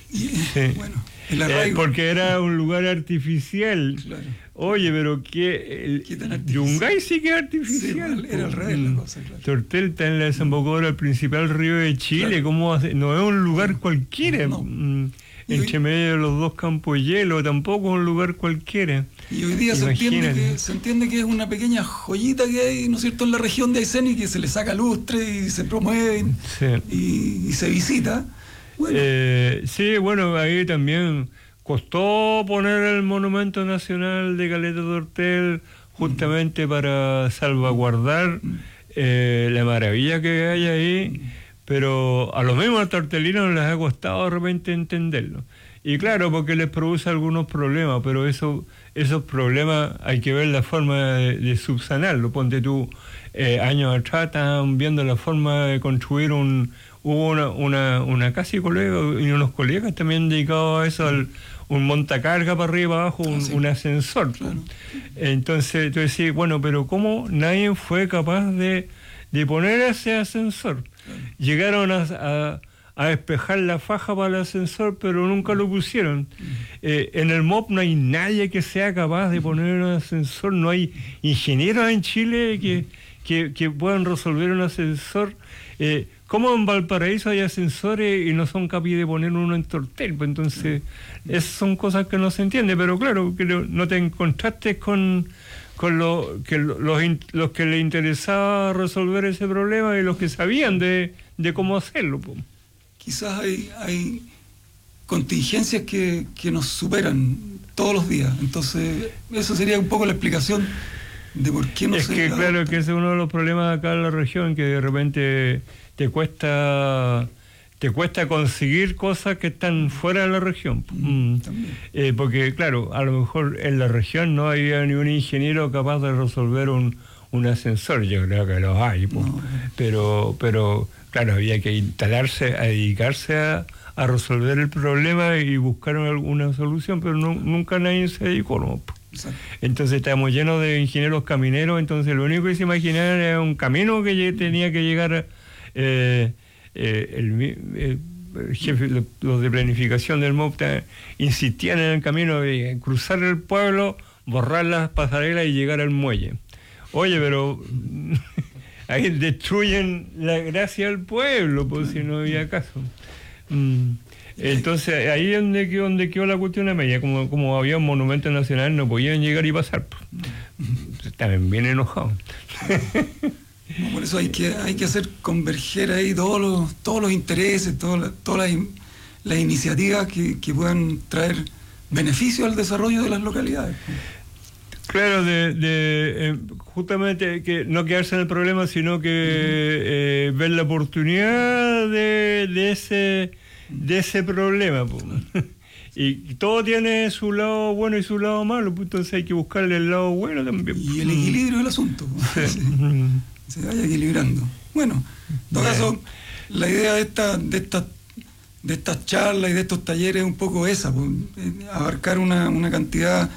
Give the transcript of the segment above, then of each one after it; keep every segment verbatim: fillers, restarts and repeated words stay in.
Y, Sí. bueno, el arraigo. Eh, porque era un lugar artificial. Claro. Oye, pero que el ¿Qué tan artificial? Yungay sí que es Sí, artificial. era al revés la cosa, claro. Tortel está en la desembocadura del principal río de Chile. Claro. ¿Cómo hace? No es un lugar No, cualquiera. no. Mm, Y Entre hoy- medio de los dos campos de hielo, tampoco es un lugar cualquiera. Y hoy día se entiende, Imagínate. que, se entiende que es una pequeña joyita que hay, ¿no es cierto?, en la región de Aysén, y que se le saca lustre y se promueve Sí. y, y se visita. Bueno, Eh, sí, bueno, ahí también costó poner el Monumento Nacional de Caleta Tortel justamente para salvaguardar eh, la maravilla que hay ahí, pero a los mismos tortelinos les ha costado de repente entenderlo. Y claro, porque les produce algunos problemas, pero eso, esos problemas hay que ver la forma de, de subsanarlo. Ponte tú, eh, años atrás estaban viendo la forma de construir un... Hubo una, una, una casi colega y unos colegas también dedicados a eso, al, un montacarga para arriba y para abajo, un, Ah, sí. un ascensor. Claro. Entonces tú decís, bueno, pero ¿cómo nadie fue capaz de, de poner ese ascensor? Claro. Llegaron a, a, a despejar la faja para el ascensor, pero nunca lo pusieron. Eh, en el M O P no hay nadie que sea capaz de poner un ascensor, no hay ingenieros en Chile que, que, que puedan resolver un ascensor. Eh, ¿Cómo en Valparaíso hay ascensores y no son capaces de poner uno en Tortel? Pues entonces, esas son cosas que no se entiende, pero claro, que no te encontraste con, con lo, que los, los que le interesaba resolver ese problema y los que sabían de, de cómo hacerlo. Pues. Quizás hay, hay contingencias que, que nos superan todos los días. Entonces, eso sería un poco la explicación de por qué no es se que adopta. claro que ese es uno de los problemas acá en la región, que de repente te cuesta te cuesta conseguir cosas que están fuera de la región. Mm, Mm. Eh, porque claro, a lo mejor en la región no había ni un ingeniero capaz de resolver un, un ascensor. Yo creo que los hay, pues. No. pero pero claro, había que instalarse a dedicarse a, a resolver el problema y buscar alguna solución, pero no, nunca nadie se dedicó, ¿no? Exacto. Entonces estamos llenos de ingenieros camineros, entonces lo único que se imaginaban era un camino que lle- tenía que llegar eh, eh, el, mi- eh, el jefe, lo- los de planificación del M O P ta- insistían en el camino de cruzar el pueblo, borrar las pasarelas y llegar al muelle. Oye, pero ahí destruyen la gracia del pueblo, pues si no había caso. Mm. Entonces ahí es donde quedó, donde quedó la cuestión a media, como, como había un monumento nacional no podían llegar y pasar. Estaban bien enojados. No, por eso hay que, hay que hacer converger ahí todos los, todos los intereses, todas las, todas las, in- las iniciativas que, que puedan traer beneficio al desarrollo de las localidades. Claro, de, de eh, justamente que no quedarse en el problema, sino que eh, ver la oportunidad de, de ese de ese problema. Po. Y todo tiene su lado bueno y su lado malo, pues entonces hay que buscarle el lado bueno también. Y el equilibrio del asunto, Sí. se vaya equilibrando. Bueno, en todo Bien. caso, la idea de esta, de estas de estas charlas y de estos talleres es un poco esa, pues, eh, abarcar una, una cantidad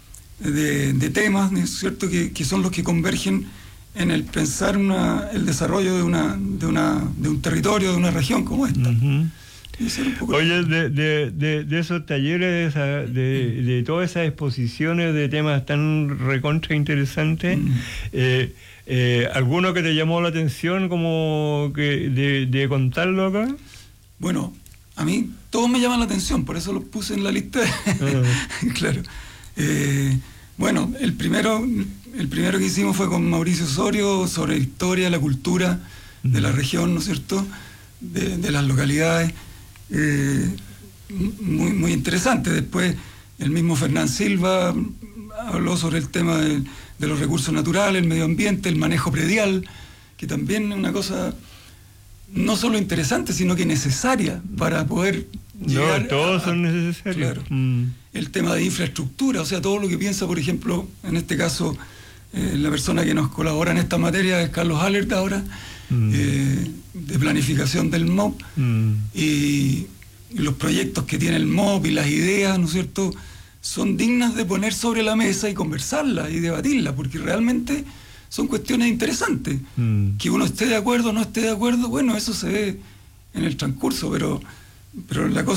de, de temas, ¿no es cierto?, que, que son los que convergen en el pensar una, el desarrollo de una, de una de un territorio, de una región como esta. Ujú. Y ese era un poco- Oye, de, de, de, de esos talleres, de, esa, de, de todas esas exposiciones de temas tan recontra interesantes, Mm. eh, eh, ¿alguno que te llamó la atención como que de, de contarlo acá? Bueno, a mí todos me llaman la atención, por eso los puse en la lista. Claro. Eh, bueno, el primero, el primero que hicimos fue con Mauricio Osorio sobre la historia, la cultura de la región, ¿no es cierto?, de, de las localidades. Eh, muy, muy interesante. Después el mismo Fernán Silva habló sobre el tema de, de los recursos naturales, el medio ambiente, el manejo predial, que también es una cosa no solo interesante, sino que necesaria para poder llegar No, todos a- son necesarios. Claro. Mm. El tema de infraestructura, o sea, todo lo que piensa, por ejemplo, en este caso, eh, la persona que nos colabora en esta materia es Carlos Allert ahora, Mm. eh, de planificación del M O P, Mm. y los proyectos que tiene el M O P y las ideas, ¿no es cierto?, son dignas de poner sobre la mesa y conversarlas y debatirlas, porque realmente son cuestiones interesantes. Mm. Que uno esté de acuerdo o no esté de acuerdo, bueno, eso se ve en el transcurso, pero, pero la cosa